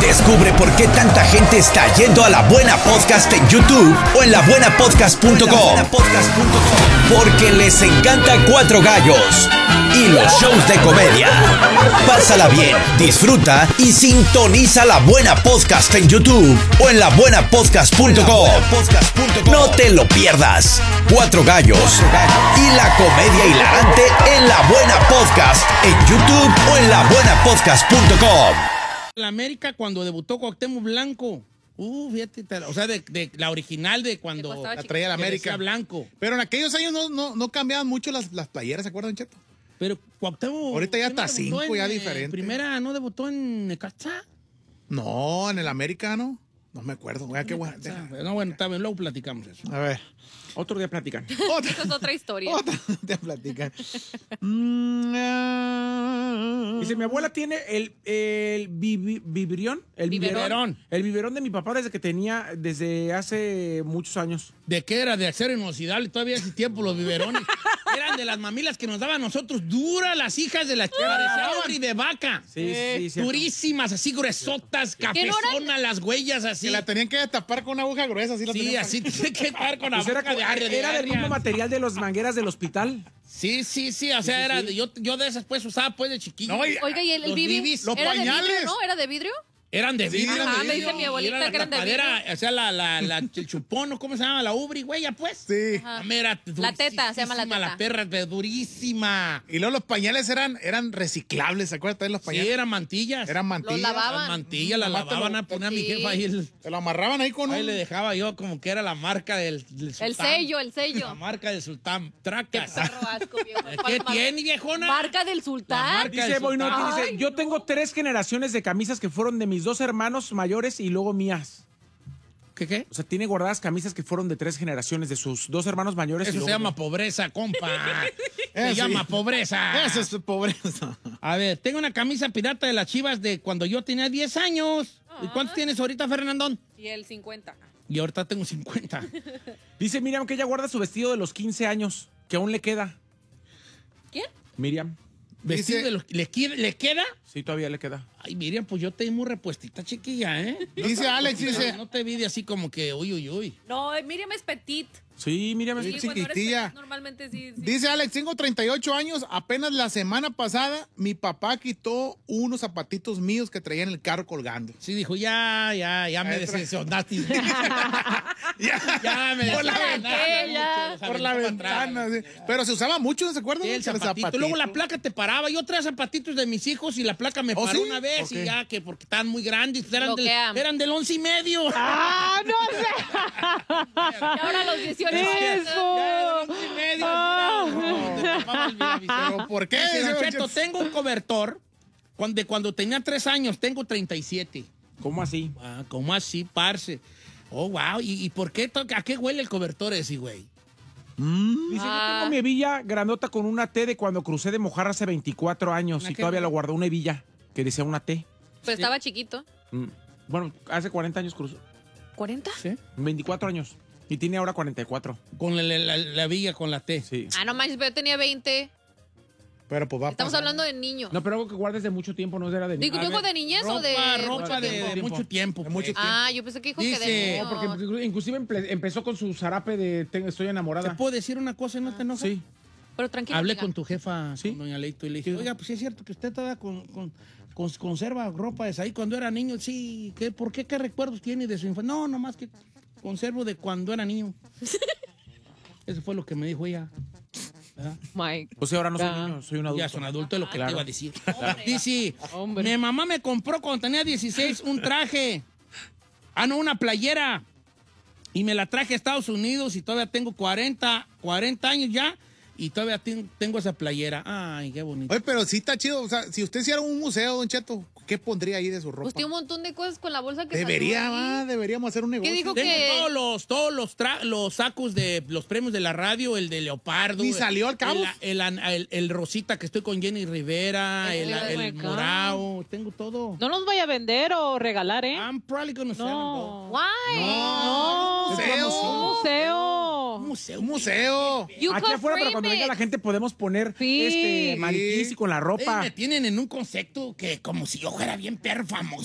Descubre por qué tanta gente está yendo a La Buena Podcast en YouTube o en labuenapodcast.com. Porque les encanta Cuatro Gallos y los shows de comedia. Pásala bien, disfruta y sintoniza La Buena Podcast en YouTube o en labuenapodcast.com. No te lo pierdas. Cuatro Gallos y la comedia hilarante en La Buena Podcast en YouTube o en labuenapodcast.com. La América cuando debutó Cuauhtémoc Blanco. Fíjate, o sea, de la original de cuando la traía la América. Blanco. Pero en aquellos años no cambiaban mucho las playeras, ¿se acuerdan, Cheto? Pero Cuauhtémoc... Ahorita ya está 5, ya diferente. ¿Primera no debutó en Necaxa? No, en el América, ¿no? No me acuerdo. Qué bueno. No, bueno, está bien, luego platicamos eso. A ver. Otro día platican. Esa es otra historia. Otro día platican. Dice, mi abuela tiene el biberón. El Biberón. El biberón de mi papá desde hace muchos años. ¿De qué era? De acero inoxidable. Todavía hace tiempo los biberones. Eran de las mamilas que nos daban a nosotros. Duras las hijas de y de vaca. Sí. Durísimas, así gruesotas, cafezonas, las huellas así. Que la tenían que tapar con una aguja gruesa. Así tiene que tapar con la Pues era del mismo material de las mangueras del hospital. Sí, o sea, era yo de esas pues usaba pues de chiquillo. No, Oiga, ¿y el bibis? Los ¿Era pañales. de vidrio, no? ¿Era de vidrio? Eran de vidrio. Ajá, me dice mi abuelita que eran de vidrio. O sea, el chupón, ¿no? ¿Cómo se llama? La ubri, güey, ya pues. Sí. Era La teta, se llama la teta. La perra, durísima. Y luego los pañales eran reciclables, ¿se acuerdan de los pañales? Sí, eran mantillas. Eran mantillas. Los lavaban. Las mantillas, las lavaban a poner a mi jefa ahí. Se lo amarraban ahí con Ahí le dejaba yo como que era la marca del sultán. El sello. La marca del sultán. Qué Tracas. perro asco, viejo. ¿Qué tiene, viejona? Marca del La sultán. marca Dice del Boinotti, sultán. dice, yo tengo 3 generaciones de camisas que fueron de mis 2 hermanos mayores y luego mías. ¿Qué? O sea, tiene guardadas camisas que fueron de 3 generaciones de sus 2 hermanos mayores. Eso y se luego llama pobreza, compa. Se Sí. llama pobreza. Eso es pobreza. A ver, tengo una camisa pirata de las Chivas de cuando yo tenía 10 años. ¿Y cuántos tienes ahorita, Fernandón? Y el 50. Y ahorita tengo 50. Dice Miriam que ella guarda su vestido de los 15 años, que aún le queda. ¿Quién? Miriam. ¿Vestido de los, ¿le queda? Sí, todavía le queda. Ay, Miriam, pues yo te di muy repuestita, chiquilla, ¿eh? Dice Alex, dice. No te vi de así como que, uy. No, Miriam es petit. Sí, Miriam es Sí, cuando eres chiquitilla. petit, normalmente sí. Dice Alex, tengo 38 años. Apenas la semana pasada, mi papá quitó unos zapatitos míos que traía en el carro colgando. Sí, dijo, ya me decepcionaste. Ya me Por la decepcionaste ventana. mucho, Por la ventana. Sí. Pero se usaba mucho, ¿se acuerdan? Sí, el zapatito. Luego la placa te paraba. Yo traía zapatitos de mis hijos y la placa me paró sí? una vez y ya que porque estaban muy grandes. Bloquea. Eran del 11 y medio. ¡Ah, no sé! Y ahora a los 18 años. Ya, del 11 y medio. ¿Pero por qué? Dice, Don Cheto, tengo un cobertor cuando tenía 3 años. Tengo 37. ¿Cómo así? ¿Cómo así, parce? Oh, wow. ¿Y por qué? ¿A qué huele el cobertor ese, güey? Dice, yo tengo mi hebilla grandota con una T de cuando crucé de Mojarra hace 24 años ¿Una y qué? todavía lo guardó una hebilla que decía una T. Pero estaba chiquito. Bueno, hace 40 años cruzó. ¿40? ¿Sí? 24 años. Y tiene ahora 44. Con la villa con la T. Sí. Ah, no manches, pero yo tenía 20. Pero pues va a Estamos pasar. hablando de niños. No, pero algo que guardes de mucho tiempo no era de Digo, niño. ¿dijo de niñez o de Ropa mucho de tiempo? mucho tiempo. De mucho pues. Ah, yo pensé que dijo que Dice- de No, niños. porque inclusive empezó con su zarape de estoy ¿Te enamorada. puedo decir una cosa y no te enojas? Sí. Pero tranquilo. Hablé amiga. con tu jefa, ¿Sí? con doña Leito, y le dije, oiga, pues sí es cierto que usted todavía conserva ropa de ahí cuando era niño. Sí, ¿por qué? ¿Qué recuerdos tiene de su infancia? No, nomás que conservo de cuando era niño. Eso fue lo que me dijo ella. ¿Verdad? Mike. O sea, ahora no soy niño, soy un adulto. Ya son adultos, es lo que Claro. te iba a decir. Dice, mi mamá me compró cuando tenía 16 un traje. No, una playera. Y me la traje a Estados Unidos y todavía tengo 40 años ya. Y todavía tengo esa playera. Ay, qué bonito. Oye, pero sí está chido. O sea, si usted hiciera un museo, Don Cheto, ¿qué pondría ahí de su ropa? Pues tiene un montón de cosas con la bolsa que salió ahí. Deberíamos hacer un negocio. dijo Tengo que- los sacos de los premios de la radio, el de Leopardo. Ni salió al cabo. El rosita que estoy con Jenny Rivera, Oh my el God. morado, tengo todo. No los vaya a vender o regalar, ¿eh? I'm probably gonna sell them, No. Why? No. Museo. Museo. though. Museo. Un museo. You Aquí could afuera, para frame cuando venga it. la gente, podemos poner Sí. maniquís y con la ropa. Me tienen en un concepto que como si yo fuera bien perro famoso.